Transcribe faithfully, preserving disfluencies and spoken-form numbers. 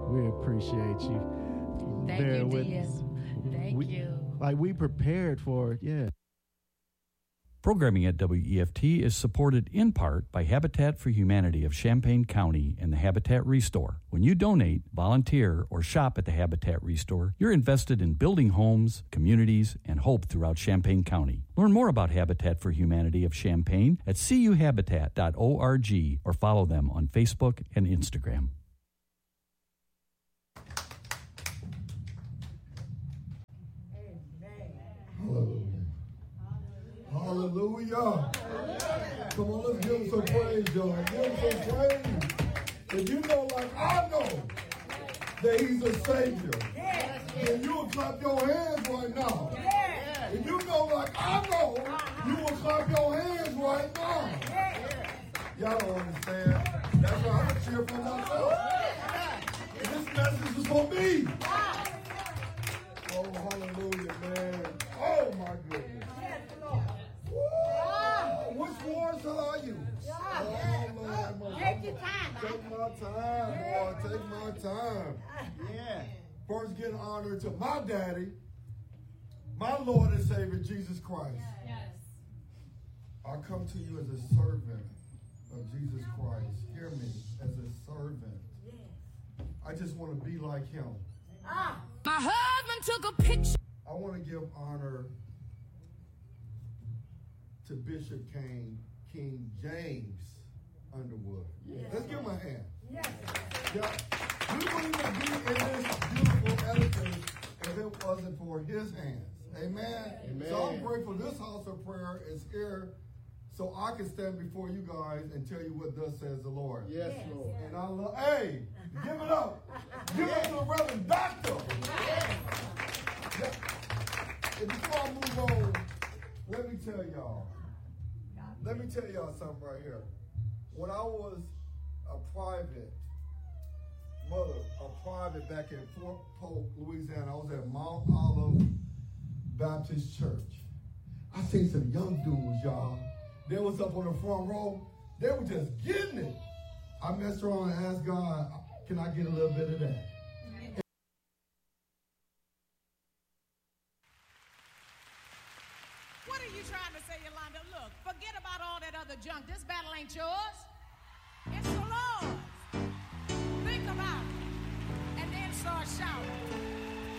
We appreciate you. Thank bearing you, with dear. us. Thank we, you. Like we prepared for it, yeah. Programming at W E F T is supported in part by Habitat for Humanity of Champaign County and the Habitat Restore. When you donate, volunteer, or shop at the Habitat Restore, you're invested in building homes, communities, and hope throughout Champaign County. Learn more about Habitat for Humanity of Champaign at c u habitat dot org or follow them on Facebook and Instagram. Hallelujah. Hallelujah. Come on, let's give him some praise, y'all. Give him some praise. If you know, like I know, that he's a Savior, then you will clap your hands right now. If you know, like I know, you will clap your hands right now. Y'all don't understand. That's why I'm going to cheer for myself. This message is for me. Oh, hallelujah, man. Oh, my goodness. Which wars are you? Oh, Lord, Take your time. Take my time, boy. Take my time. Yeah. First, give honor to my daddy, my Lord and Savior, Jesus Christ. Yes. I come to you as a servant of Jesus Christ. Hear me, as a servant. I just want to be like him. Ah. My husband took a picture. I want to give honor to Bishop King, King James Underwood. Yes. Let's give him a hand. Yes. Yeah. We wouldn't even be in this beautiful edifice if it wasn't for his hands. Amen? Amen. So I'm grateful this house of prayer is here so I can stand before you guys and tell you what thus says the Lord. Yes, Lord. And I love, hey, give it up. Give it up to the Reverend Doctor. Yes. Yeah. And before I move on, let me tell y'all. Let me tell y'all something right here. When I was a private mother, a private back in Fort Polk, Louisiana, I was at Mount Olive Baptist Church. I seen some young dudes, y'all. They was up on the front row. They were just getting it. I messed around and asked God, can I get a little bit of that? What are you trying to say, Yolanda? Look, forget about all that other junk. This battle ain't yours.